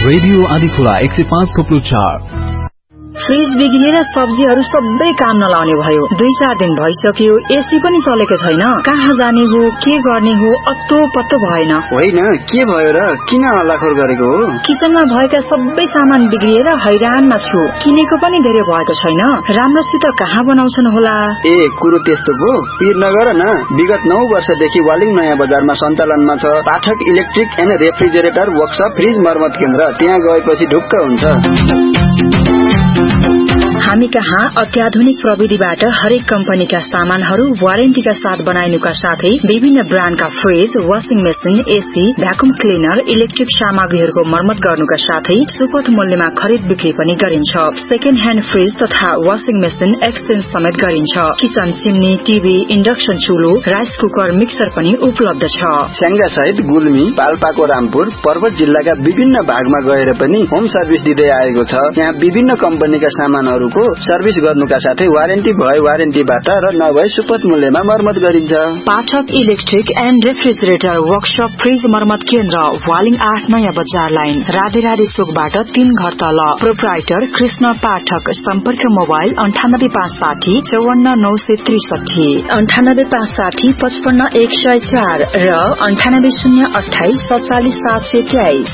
Radio Adhikhola 105.4। Fridge बिग्रिएर सब्जीहरू सबै काम नलाउने भयो। 2-4 दिन भइसक्यो, एसी पनि चलेको छैन। कहाँ जाने हो, के गर्ने हो, अत्तो पत्तो भएन। होइन, के भयो र? किन हल्लाखोर गरेको हो? किचनमा भएका सबै सामान बिग्रिएर हैरानमा छु। किनेको पनि धेरै भएको छैन। राम्रोसित कहाँ बनाउँछन् होला? कुरो त्यस्तो पो पिर नगर न। विगत 9 वर्षदेखि वालिङ नयाँ बजारमा सञ्चालनमा छ पाठक electric and refrigerator workshop fridge मर्मत केन्द्र। त्यहाँ गएपछि ढुक्क हुन्छ। हामी कहाँ अत्याधुनिक प्रविधिबाट हरेक कम्पनीका सामानहरू वारेन्टीका साथ बनाइनुका साथै विभिन्न ब्रान्डका fridge, washing machine, AC, vacuum cleaner, electric सामग्रीहरूको मर्मत गर्नुका साथै सुपथ मूल्यमा खरिद बिक्री पनि गरिन्छ। सेकेन्ड ह्यान्ड फ्रिज तथा वाशिङ मेसिन एक्सचेन्ज समेत गरिन्छ। Kitchen chimney, TV, induction चुलो, rice cooker, mixer पनि उपलब्ध छ। स्याङ्जा सहित गुल्मी, पाल्पाको रामपुर, पर्वत जिल्लाका विभिन्न भागमा गएर पनि होम सर्भिस दिँदै आएको छ। यहाँ विभिन्न कम्पनीका सामानहरूको सर्भिस गर्नुका साथै वारेन्टी भए वारेन्टीबाट र नभए सुपथ मूल्यमा मर्मत गरिन्छ। पाठक electric and refrigerator workshop fridge मर्मत केन्द्र, वालिङ 8 नयाँ बजार लाइन, राधेराधे चोकबाट 3 घर तल। प्रोप्राइटर कृष्ण पाठक। सम्पर्क मोबाइल 9856 54963, 9856 55104 र 98028 47723।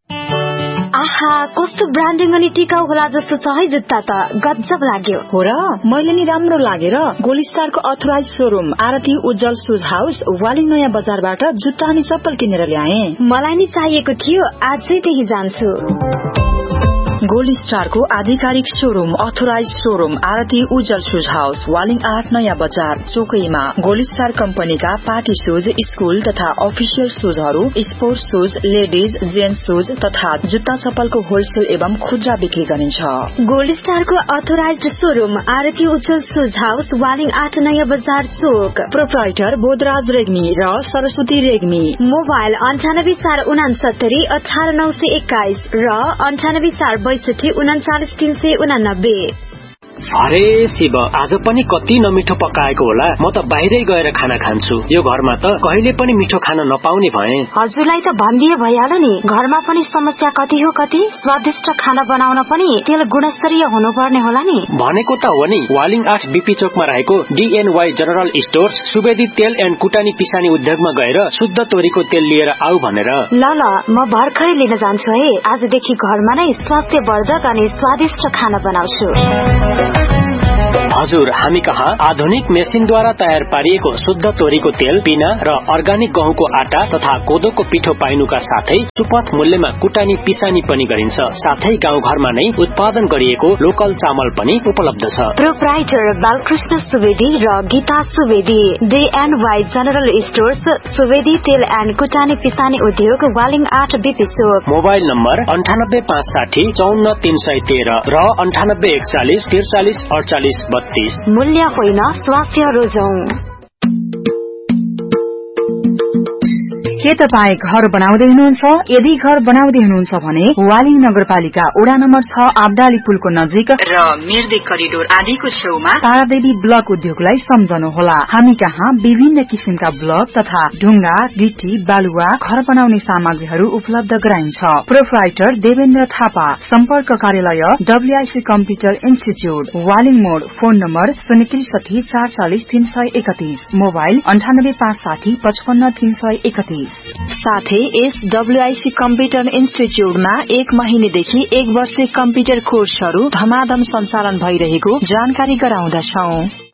आहा, कस्तो ब्रान्डिङ अनि टिकाउ होला जस्तो छ है जुत्ता त। गजब लाग्यो। हो र, मैले नि राम्रो लागेर गोल्ड स्टारको अथोराइज शोरूम आरती उज्जवल शूज हाउस वालिङ नयाँ बजारबाट जुत्ता अनि चप्पल किनेर ल्याए। मलाई नि चाहिएको थियो, आजै त्यही जान्छु। गोल्ड स्टारको आधिकारिक शोरूम अथोराइज शोरूम आरती उज्जवल शूज हाउस वालिङ 8 नयाँ बजार चोकैमा। गोल्ड स्टार कम्पनीका पार्टी शूज, स्कूल तथा official शूजहरू, sports shoes, ladies, gents shoes तथा जुत्ता चप्पलको होलसेल एवं खुद्रा बिक्री गरिन्छ। गोल्ड स्टारको अथोराइज शोरूम आरती उज्जवल शूज हाउस वालिङ 8 नयाँ बजार चोक। प्रोप्राइटर बोधराज रेग्मी र सरस्वती रेग्मी। मोबाइल 984669 18921 र 9846 39389। अरे शिव, आज पनि कति नमिठो पकाएको होला। म त बाहिरै गएर खाना खान्छु। यो घरमा त कहिले पनि मिठो खाना नपाउने भए। हजुरलाई त भनिदिए भइहाल्यो नि। घरमा पनि समस्या कति हो कति। स्वादिष्ट खाना बनाउन पनि तेल गुणस्तरीय हुनुपर्ने होला नि। भनेको त हो नि। वालिङ 8 बीपी चोकमा रहेको DNY जनरल स्टोर्स सुवेदी तेल एन्ड कुटानी पिसानी उद्योगमा गएर शुद्ध तोरीको तेल लिएर आऊ भनेर। ल म भर्खरै लिन जान्छु है। आजदेखि घरमा नै स्वास्थ्यवर्धक अनि स्वादिष्ट खाना बनाउँछु। हजुर, हामी कहाँ आधुनिक मेसिनद्वारा तयार पारिएको शुद्ध तोरीको तेल, पिना र अर्गानिक गहुँको आटा तथा कोदोको पिठो पाइनुका साथै सुपथ मूल्यमा कुटानी पिसानी पनि गरिन्छ। साथै गाउँ घरमा नै उत्पादन गरिएको लोकल चामल पनि उपलब्ध छ। प्रोप्राइटर बालकृष्ण सुवेदी र Gita Subedi. DNY general stores Subedi तेल एन्ड कुटानी पिसानी उद्योग वालिङ 8 बीपी चोक। मोबाइल नम्बर 9856 54313 र 9841 43 48 32। मूल्य होइन, स्वास्थ्य रोजौं। के तपाई घर बनाउँदै हुनुहुन्छ? यदि घर बनाउँदै हुनुहुन्छ भने वालिङ नगरपालिका वडा नम्बर 6 आब्दाली पुलको नजिक र मिर्दी करिडोर आदिको छेउमा तारादेवी ब्लक उद्योगलाई सम्झनुहोला। हामी कहाँ विभिन्न किसिमका ब्लक तथा ढुङ्गा, गिटी, बालुवा, घर बनाउने सामग्रीहरू उपलब्ध गराइन्छ। प्रोप्राइटर देवेन्द्र थापा। सम्पर्क कार्यालय WIC कम्प्युटर इन्स्टिच्युट, वालिङ मोड। Phone number 063 440 331। मोबाइल 9856 55 331। साथै यस WIC कम्प्युटर इन्स्टिच्युटमा 1 महिनेदेखि 1 वर्षे कम्प्युटर कोर्सहरू धमाधम सञ्चालन भइरहेको जानकारी गराउँदछौं।